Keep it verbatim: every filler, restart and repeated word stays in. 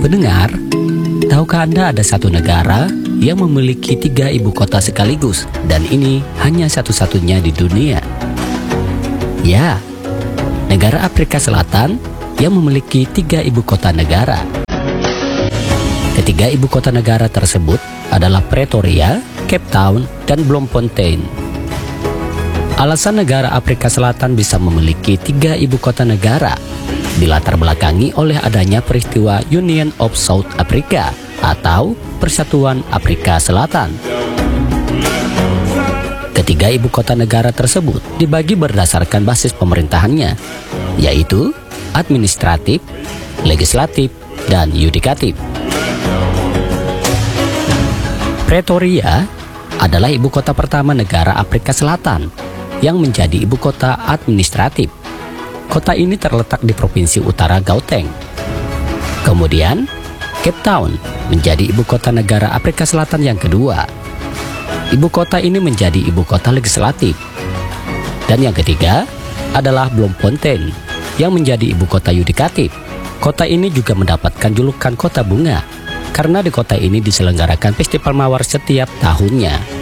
Pendengar, tahukah Anda ada satu negara yang memiliki tiga ibu kota sekaligus, dan ini hanya satu-satunya di dunia? Ya, negara Afrika Selatan yang memiliki tiga ibu kota negara. Ketiga ibu kota negara tersebut adalah Pretoria, Cape Town, dan Bloemfontein. Alasan negara Afrika Selatan bisa memiliki tiga ibu kota negara dilatar belakangi oleh adanya peristiwa Union of South Africa atau Persatuan Afrika Selatan. Ketiga ibu kota negara tersebut dibagi berdasarkan basis pemerintahannya, yaitu administratif, legislatif, dan yudikatif. Pretoria adalah ibu kota pertama negara Afrika Selatan yang menjadi ibu kota administratif. Kota ini terletak di Provinsi Utara Gauteng. Kemudian, Cape Town menjadi ibu kota negara Afrika Selatan yang kedua. Ibu kota ini menjadi ibu kota legislatif. Dan yang ketiga adalah Bloemfontein yang menjadi ibu kota yudikatif. Kota ini juga mendapatkan julukan kota bunga karena di kota ini diselenggarakan festival mawar setiap tahunnya.